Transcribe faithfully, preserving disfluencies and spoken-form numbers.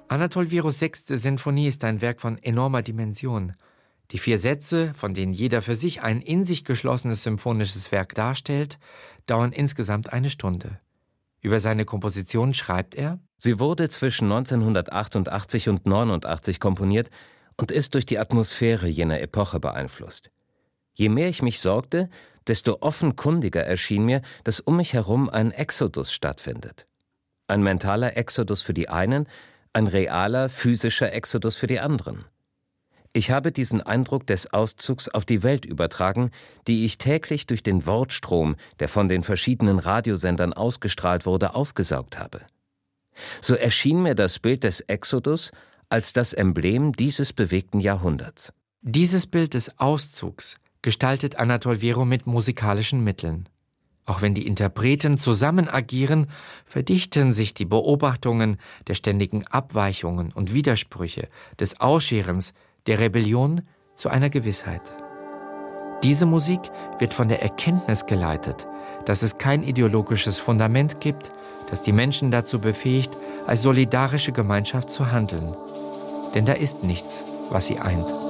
Anatol Wieros sechste Sinfonie ist ein Werk von enormer Dimension. Die vier Sätze, von denen jeder für sich ein in sich geschlossenes symphonisches Werk darstellt, dauern insgesamt eine Stunde. Über seine Komposition schreibt er: Sie wurde zwischen neunzehnhundertachtundachtzig und neunundachtzig komponiert und ist durch die Atmosphäre jener Epoche beeinflusst. Je mehr ich mich sorgte, desto offenkundiger erschien mir, dass um mich herum ein Exodus stattfindet. Ein mentaler Exodus für die einen, ein realer, physischer Exodus für die anderen. Ich habe diesen Eindruck des Auszugs auf die Welt übertragen, die ich täglich durch den Wortstrom, der von den verschiedenen Radiosendern ausgestrahlt wurde, aufgesaugt habe. So erschien mir das Bild des Exodus als das Emblem dieses bewegten Jahrhunderts. Dieses Bild des Auszugs gestaltet Anatol Wiero mit musikalischen Mitteln. Auch wenn die Interpreten zusammen agieren, verdichten sich die Beobachtungen der ständigen Abweichungen und Widersprüche, des Ausscherens, der Rebellion zu einer Gewissheit. Diese Musik wird von der Erkenntnis geleitet, dass es kein ideologisches Fundament gibt, das die Menschen dazu befähigt, als solidarische Gemeinschaft zu handeln. Denn da ist nichts, was sie eint.